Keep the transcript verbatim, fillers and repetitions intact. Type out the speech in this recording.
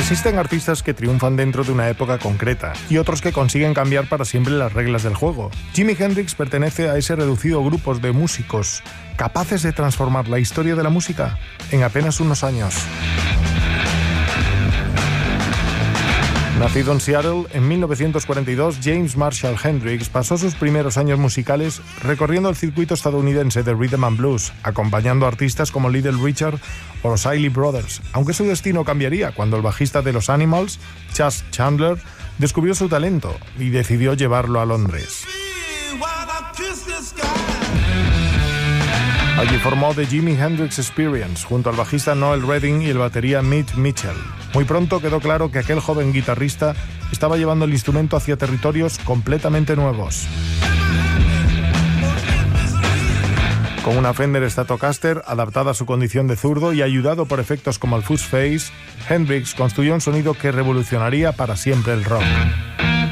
Existen artistas que triunfan dentro de una época concreta y otros que consiguen cambiar para siempre las reglas del juego. Jimi Hendrix pertenece a ese reducido grupo de músicos capaces de transformar la historia de la música en apenas unos años. Nacido en Seattle en mil novecientos cuarenta y dos, James Marshall Hendrix pasó sus primeros años musicales recorriendo el circuito estadounidense de rhythm and blues, acompañando a artistas como Little Richard o los Isley Brothers, aunque su destino cambiaría cuando el bajista de los Animals, Chas Chandler, descubrió su talento y decidió llevarlo a Londres. Allí formó The Jimi Hendrix Experience junto al bajista Noel Redding y el batería Mitch Mitchell. Muy pronto quedó claro que aquel joven guitarrista estaba llevando el instrumento hacia territorios completamente nuevos. Con una Fender Stratocaster adaptada a su condición de zurdo y ayudado por efectos como el Fuzz Face, Hendrix construyó un sonido que revolucionaría para siempre el rock.